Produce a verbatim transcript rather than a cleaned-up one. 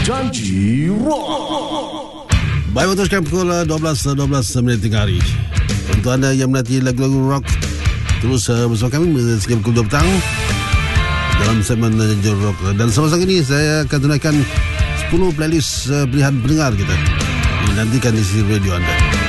Janji Rock. Baik, waktu sekarang pukul dua belas dua belas minit tengah hari. Untuk anda yang menanti lagu-lagu rock, terus uh, bersama kami sehingga pukul dua petang dalam segmen Janji Rock. Dan sama-sama ini saya akan tunaikan sepuluh playlist uh, pilihan pendengar kita. Nantikan di sisi radio anda.